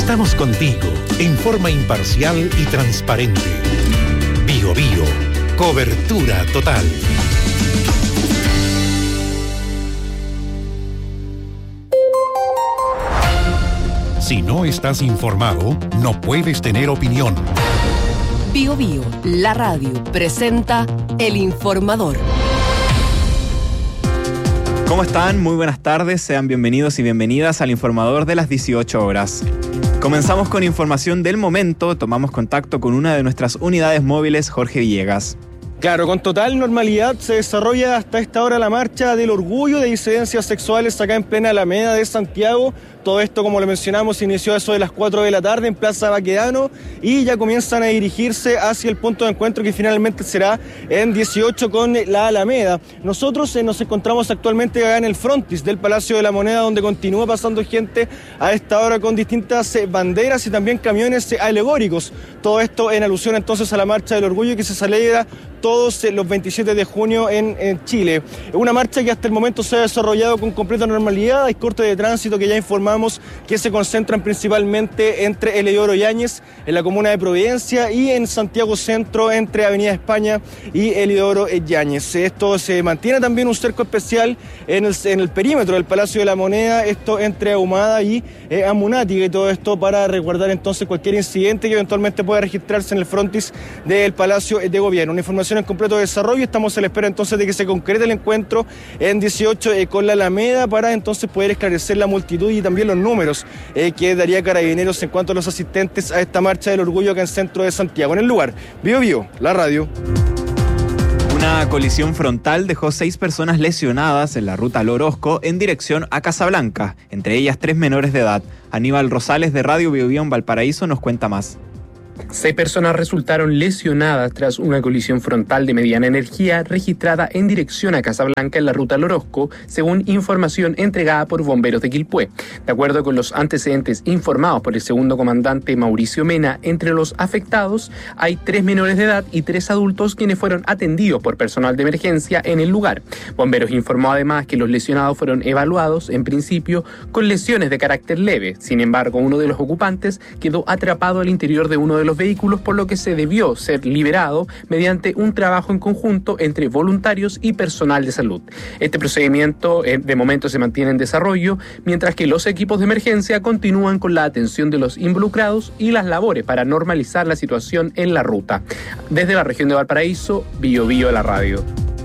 Estamos contigo en forma imparcial y transparente. Bío Bío, cobertura total. Si no estás informado, no puedes tener opinión. Bío Bío, la radio, presenta El Informador. ¿Cómo están? Muy buenas tardes, sean bienvenidos y bienvenidas al Informador de las 18 horas. Comenzamos con información del momento, tomamos contacto con una de nuestras unidades móviles, Jorge Villegas. Claro, con total normalidad se desarrolla hasta esta hora la marcha del orgullo de disidencias sexuales acá en plena Alameda de Santiago. Todo esto, como lo mencionamos, inició a eso de las 4 de la tarde en Plaza Baquedano y ya comienzan a dirigirse hacia el punto de encuentro que finalmente será en 18 con la Alameda. Nosotros nos encontramos actualmente acá en el frontis del Palacio de la Moneda, donde continúa pasando gente a esta hora con distintas banderas y también camiones alegóricos. Todo esto en alusión entonces a la Marcha del Orgullo que se celebra todos los 27 de junio en Chile. Una marcha que hasta el momento se ha desarrollado con completa normalidad. Hay cortes de tránsito que ya informamos que se concentran principalmente entre Eliodoro Yáñez, en la comuna de Providencia, y en Santiago Centro, entre Avenida España y Eliodoro Yáñez. Esto se mantiene también un cerco especial en el perímetro del Palacio de la Moneda, esto entre Ahumada y Amunátiga, y todo esto para resguardar entonces cualquier incidente que eventualmente pueda registrarse en el frontis del Palacio de Gobierno. Una información en completo desarrollo. Estamos a la espera entonces de que se concrete el encuentro en 18 con la Alameda para entonces poder esclarecer la multitud y también los números que daría Carabineros en cuanto a los asistentes a esta marcha del orgullo acá en centro de Santiago. En el lugar, Bío Bío, la radio. Una colisión frontal dejó 6 personas lesionadas en la ruta al Orozco en dirección a Casablanca, entre ellas 3 menores de edad. Aníbal Rosales de Radio Bío Bío en Valparaíso nos cuenta más. 6 personas resultaron lesionadas tras una colisión frontal de mediana energía registrada en dirección a Casablanca en la ruta al Orozco, según información entregada por bomberos de Quilpué. De acuerdo con los antecedentes informados por el segundo comandante Mauricio Mena, entre los afectados hay 3 menores de edad y 3 adultos quienes fueron atendidos por personal de emergencia en el lugar. Bomberos informó además que los lesionados fueron evaluados en principio con lesiones de carácter leve. Sin embargo, uno de los ocupantes quedó atrapado al interior de uno de los vehículos, por lo que se debió ser liberado mediante un trabajo en conjunto entre voluntarios y personal de salud. Este procedimiento de momento se mantiene en desarrollo, mientras que los equipos de emergencia continúan con la atención de los involucrados y las labores para normalizar la situación en la ruta. Desde la región de Valparaíso, Bío Bío la radio.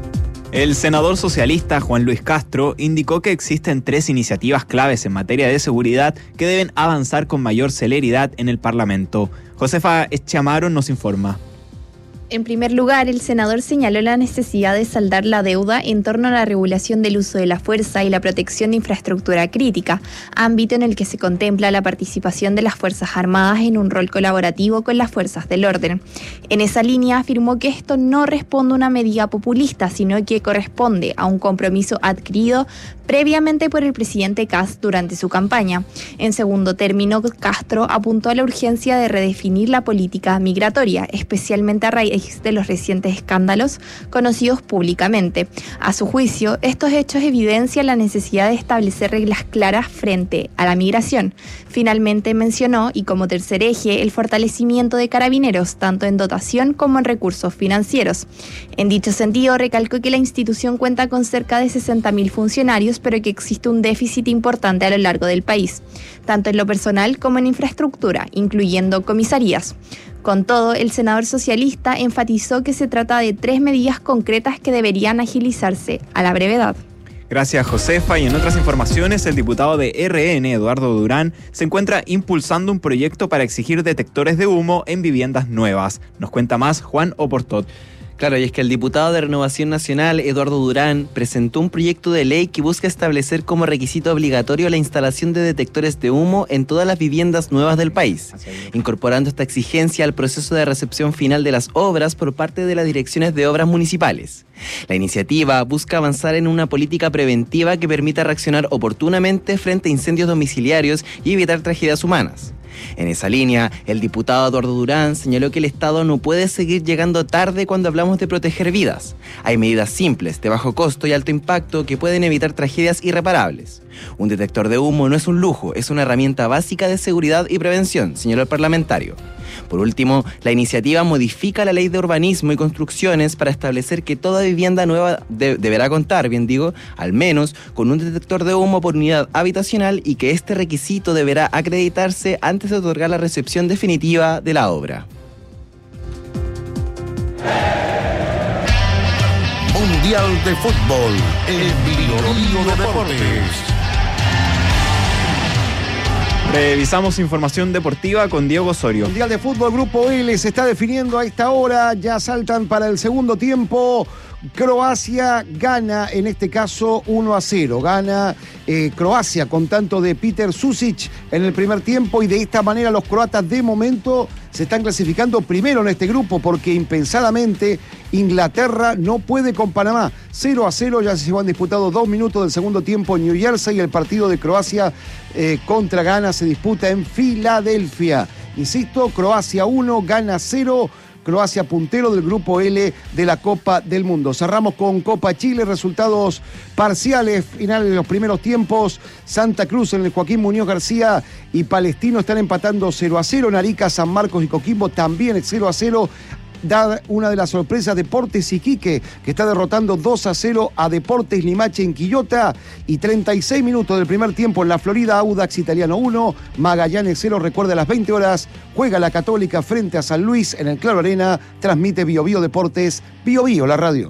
El senador socialista Juan Luis Castro indicó que existen 3 iniciativas claves en materia de seguridad que deben avanzar con mayor celeridad en el Parlamento. Josefa Echamaro nos informa. En primer lugar, el senador señaló la necesidad de saldar la deuda en torno a la regulación del uso de la fuerza y la protección de infraestructura crítica, ámbito en el que se contempla la participación de las Fuerzas Armadas en un rol colaborativo con las fuerzas del orden. En esa línea afirmó que esto no responde a una medida populista, sino que corresponde a un compromiso adquirido previamente por el presidente Kast durante su campaña. En segundo término, Castro apuntó a la urgencia de redefinir la política migratoria, especialmente a raíz de los recientes escándalos conocidos públicamente. A su juicio, estos hechos evidencian la necesidad de establecer reglas claras frente a la migración. Finalmente mencionó, y como tercer eje, el fortalecimiento de Carabineros, tanto en dotación como en recursos financieros. En dicho sentido, recalcó que la institución cuenta con cerca de 60.000 funcionarios, pero que existe un déficit importante a lo largo del país, tanto en lo personal como en infraestructura, incluyendo comisarías. Con todo, el senador socialista enfatizó que se trata de 3 medidas concretas que deberían agilizarse a la brevedad. Gracias, Josefa. Y en otras informaciones, el diputado de RN, Eduardo Durán, se encuentra impulsando un proyecto para exigir detectores de humo en viviendas nuevas. Nos cuenta más Juan Oportot. Claro, y es que el diputado de Renovación Nacional, Eduardo Durán, presentó un proyecto de ley que busca establecer como requisito obligatorio la instalación de detectores de humo en todas las viviendas nuevas del país, incorporando esta exigencia al proceso de recepción final de las obras por parte de las direcciones de obras municipales. La iniciativa busca avanzar en una política preventiva que permita reaccionar oportunamente frente a incendios domiciliarios y evitar tragedias humanas. En esa línea, el diputado Eduardo Durán señaló que el Estado no puede seguir llegando tarde cuando hablamos de proteger vidas. Hay medidas simples, de bajo costo y alto impacto que pueden evitar tragedias irreparables. Un detector de humo no es un lujo, es una herramienta básica de seguridad y prevención, señaló el parlamentario. Por último, la iniciativa modifica la ley de urbanismo y construcciones para establecer que toda vivienda nueva deberá contar, al menos con un detector de humo por unidad habitacional y que este requisito deberá acreditarse antes de otorgar la recepción definitiva de la obra. Mundial de Fútbol, el Bio de Deportes. Revisamos información deportiva con Diego Osorio. Mundial de Fútbol, Grupo L se está definiendo a esta hora, ya saltan para el segundo tiempo. Croacia gana, en este caso 1-0, gana Croacia con tanto de Petar Sušić en el primer tiempo y de esta manera los croatas de momento se están clasificando primero en este grupo porque impensadamente Inglaterra no puede con Panamá. 0-0, ya se han disputado 2 minutos del segundo tiempo en New Jersey y el partido de Croacia contra Ghana se disputa en Filadelfia. Insisto, Croacia 1, Ghana 0. Croacia puntero del Grupo L de la Copa del Mundo. Cerramos con Copa Chile, resultados parciales, finales de los primeros tiempos. Santa Cruz en el Joaquín Muñoz García y Palestino están empatando 0-0. Narica, San Marcos y Coquimbo también 0-0. Da una de las sorpresas Deportes Iquique, que está derrotando 2-0 a Deportes Limache en Quillota. Y 36 minutos del primer tiempo en la Florida, Audax Italiano 1, Magallanes 0. Recuerda, a las 20 horas juega la Católica frente a San Luis en el Claro Arena. Transmite Bio Bio Deportes, Bio Bio, la radio.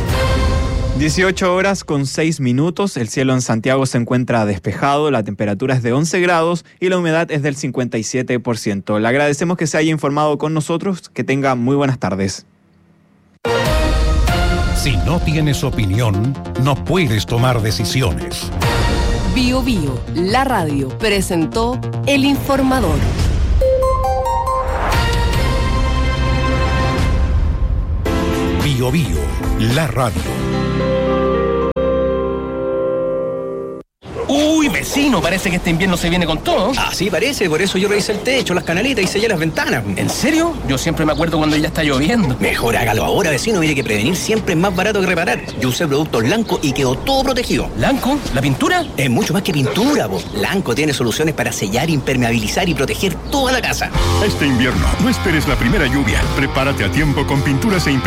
18 horas con 6 minutos, el cielo en Santiago se encuentra despejado, la temperatura es de 11 grados y la humedad es del 57%. Le agradecemos que se haya informado con nosotros, que tenga muy buenas tardes. Si no tienes opinión, no puedes tomar decisiones. Bio Bio, la radio, presentó El Informador. Bio Bio, la radio. Uy, vecino, parece que este invierno se viene con todo. Así parece, por eso yo revisé el techo, las canaletas y sellé las ventanas. ¿En serio? Yo siempre me acuerdo cuando ya está lloviendo. Mejor hágalo ahora, vecino, mire que prevenir siempre es más barato que reparar. Yo usé productos Lanco y quedó todo protegido. ¿Lanco? ¿La pintura? Es mucho más que pintura, po. Lanco tiene soluciones para sellar, impermeabilizar y proteger toda la casa. Este invierno, no esperes la primera lluvia. Prepárate a tiempo con pinturas e